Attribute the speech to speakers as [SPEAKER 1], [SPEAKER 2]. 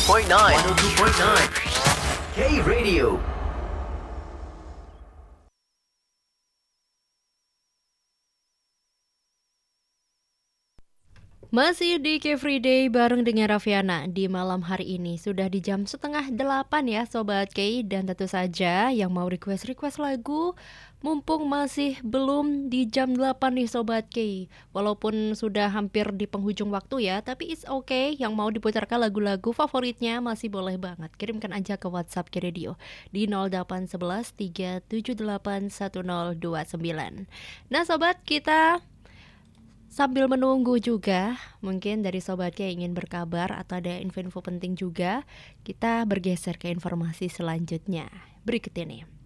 [SPEAKER 1] 102.9 K Radio.
[SPEAKER 2] Masih di K-Free Day bareng dengan Raffiana di malam hari ini. Sudah di jam 7:30 ya Sobat K. Dan tentu saja yang mau request lagu, mumpung masih belum di jam 8 nih Sobat K. Walaupun sudah hampir di penghujung waktu ya, tapi it's okay. Yang mau diputarkan lagu-lagu favoritnya masih boleh banget. Kirimkan aja ke WhatsApp K Radio di 0811 378 1029. Nah Sobat, kita sambil menunggu juga, mungkin dari sobatnya yang ingin berkabar atau ada info-info penting juga, kita bergeser ke informasi selanjutnya. Berikut ini.